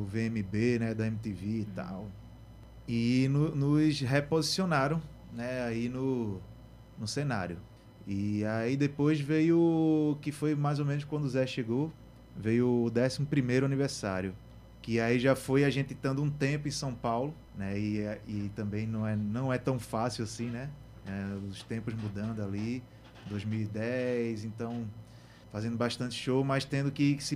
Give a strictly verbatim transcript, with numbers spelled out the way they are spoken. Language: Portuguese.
V M B, né, da M T V e tal. E no, nos reposicionaram, né, aí no, no cenário. E aí depois veio, que foi mais ou menos quando o Zé chegou, veio o décimo primeiro aniversário. Que aí já foi a gente estando um tempo em São Paulo, né? E, e também não é, não é tão fácil assim, né? É, os tempos mudando ali, dois mil e dez, então fazendo bastante show, mas tendo que se